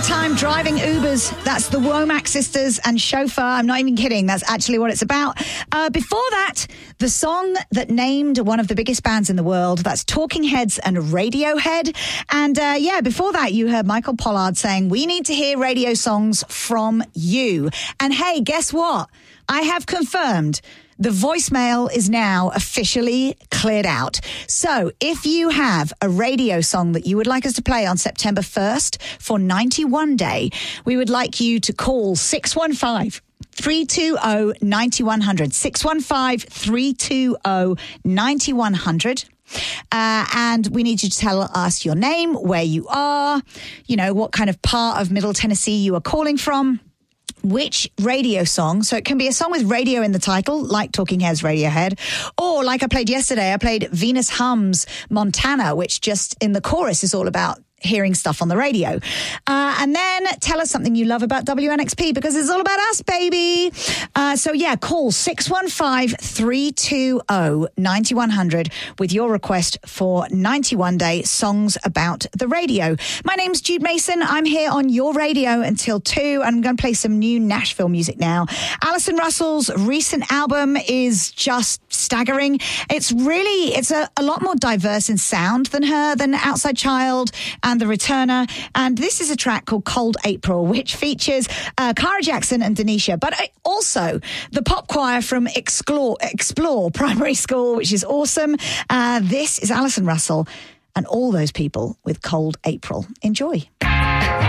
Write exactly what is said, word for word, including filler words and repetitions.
nighttime driving Ubers. That's the Womack Sisters and Chauffeur. I'm not even kidding. That's actually what it's about. Uh, before that, the song that named one of the biggest bands in the world. That's Talking Heads and Radiohead. And uh, yeah, before that, you heard Michael Pollard saying, we need to hear radio songs from you. And hey, guess what? I have confirmed the voicemail is now officially cleared out. So if you have a radio song that you would like us to play on September first for ninety-one Day, we would like you to call six one five, three two zero, nine one zero zero, six one five, three two zero, nine one zero zero. Uh, and we need you to tell us your name, where you are, you know, what kind of part of Middle Tennessee you are calling from, which radio song. So it can be a song with radio in the title, like Talking Heads, Radiohead, or like I played yesterday, I played Venus Hums Montana, which just in the chorus is all about hearing stuff on the radio. Uh, and then tell us something you love about W N X P, because it's all about us, baby. Uh, so yeah, call six one five, three two zero, nine one zero zero with your request for ninety-one Day songs about the radio. My name's Jude Mason. I'm here on your radio until two. I'm going to play some new Nashville music now. Alison Russell's recent album is just staggering. It's really, it's a, a lot more diverse in sound than her, than Outside Child and The Returner. And this is a track called Cold April, which features uh, Cara Jackson and Denisha, but also the pop choir from Explore, Explore Primary School, which is awesome. Uh, this is Alison Russell and all those people with Cold April. Enjoy.